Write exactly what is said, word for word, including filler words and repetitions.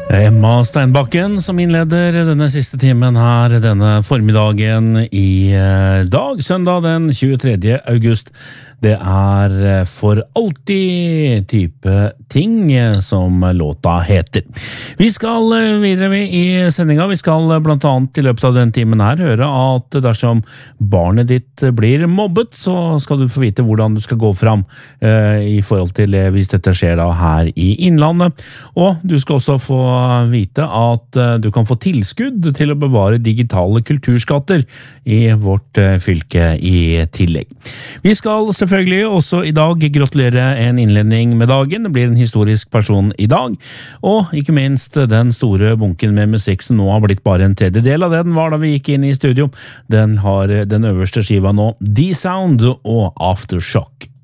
Emma Steinbakken som innleder denne siste timen her denne formiddagen i dag, søndag den tjuetredje august. Det er For alltid type ting som låta heter. Vi skal videre med i sendinga. Vi skal blant annet i løpet av den timen her høre at dersom barnet ditt blir mobbet, så skal du få vite hvordan du skal gå fram eh, i forhold til det hvis dette skjer da her i Innlandet. Og du skal også få vite at eh, du kan få tilskudd til å bevare digitale kulturskatter i vårt eh, fylke i tillegg. Vi skal selvfølgelig også i dag gratulere en innledning med dagen. Det blir en historisk person i dag, og ikke minst den store bunken med musikk som nå har blitt bare en tredjedel av det den var da vi gikk inn i studio. Den har den øverste skiva nå, D-Sound og Aftershock.